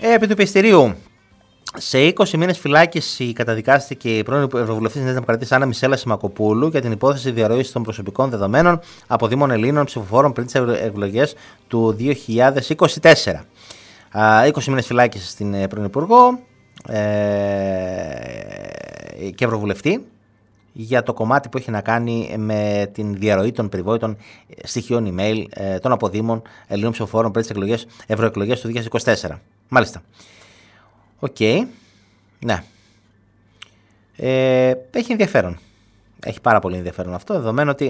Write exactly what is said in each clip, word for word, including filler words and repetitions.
Ε, επί του πιεστηρίου. Σε είκοσι μήνες φυλάκιση καταδικάστηκε η πρώην Ευρωβουλευτής της Νέας Δημοκρατίας Άννα Μισέλα Σιμακοπούλου για την υπόθεση διαρροής των προσωπικών δεδομένων από Δήμων Ελλήνων ψηφοφόρων πριν τις εκλογές του δύο χιλιάδες είκοσι τέσσερα. είκοσι μήνες φυλάκιση στην πρώην Υπουργό ε, και Ευρωβουλευτή για το κομμάτι που έχει να κάνει με την διαρροή των περιβόητων στοιχείων email ε, των αποδήμων Ελλήνων ψηφοφόρων πριν τις εκλογές, ευρωεκλογές του δύο χιλιάδες είκοσι τέσσερα. Μάλιστα. Οκ. Okay. Ναι. Ε, έχει ενδιαφέρον. Έχει πάρα πολύ ενδιαφέρον αυτό, δεδομένου ότι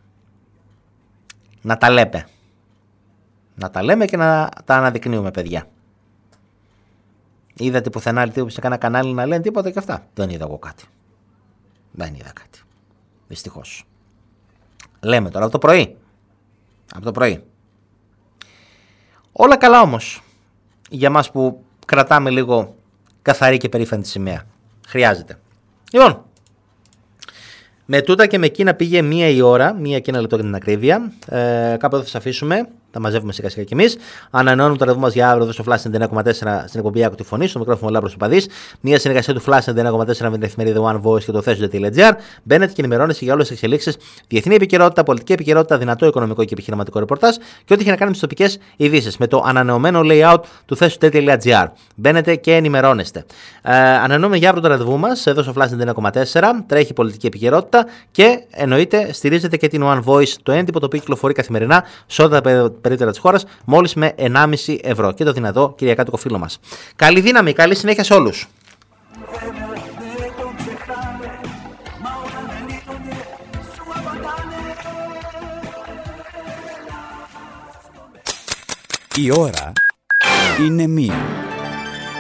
να τα λέμε. Να τα λέμε και να τα αναδεικνύουμε, παιδιά. Είδατε πουθενά λίγο σε κάνα κανάλι να λένε τίποτα και αυτά? Δεν είδα εγώ κάτι. Δεν είδα κάτι. Δυστυχώς. Λέμε τώρα από το πρωί. Από το πρωί. Όλα καλά όμως. Για μας που κρατάμε λίγο καθαρή και περήφανη τη σημαία. Χρειάζεται. Λοιπόν, με τούτα και με εκείνα πήγε μία η ώρα, μία και ένα λεπτό για την ακρίβεια. Ε, κάπου εδώ θα σας αφήσουμε. Τα μαζεύουμε σιγά σιγά κι εμείς. Ανανεώνουμε το ραντεβού μας για αύριο εδώ στο Flash ενενήντα εννέα κόμμα τέσσερα στην εκπομπή Άκου τη Φωνή, στο μικρόφωνο Λάμπρος Παδής. Μια συνεργασία του Flash ενενήντα εννέα κόμμα τέσσερα με την εφημερίδα One Voice και το θέσιο.gr. Μπαίνετε και ενημερώνεστε για όλες τις εξελίξεις, διεθνή επικαιρότητα, πολιτική επικαιρότητα, δυνατό οικονομικό και επιχειρηματικό ρεπορτάζ και ό,τι έχει να κάνει με τις τοπικές ειδήσεις. Με το ανανεωμένο layout του θέσιο.gr. Μπαίνετε και ενημερώνεστε. Ε, ανανεώνουμε για αύριο το ραντεβού μας εδώ στο Flash ενενήντα εννέα κόμμα τέσσερα. Τρέχει πολιτική επικαιρότητα και εννοείται στηρίζετε και την One Voice, το έντυπο το οποίο κυκλοφορεί καθημερινά σε όλα τα περίπτερα της χώρας, μόλις με ενάμιση ευρώ. Και το δυνατό κυριακάτικο φίλο μας. Καλή δύναμη, καλή συνέχεια σε όλους. Η ώρα είναι μία.